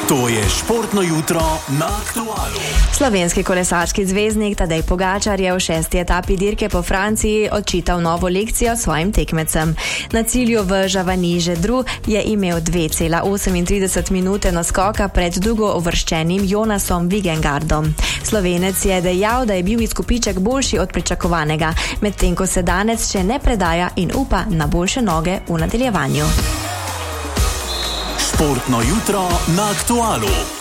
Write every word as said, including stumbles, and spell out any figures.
To je športno jutro na Aktualu. Slovenski kolesarski zvezdnik Tadej Pogačar je v šesti etapi dirke po Franciji odčital novo lekcijo svojim tekmecem. Na cilju v Javani-Žedru je imel dve cela osemintrideset minute naskoka pred drugo uvrščenim Jonasom Vingegaardom. Slovenec je dejal, da je bil izkupiček boljši od pričakovanega, medtem ko se danes še ne predaja in upa na boljše noge v nadaljevanju. Športno jutro na Aktualu.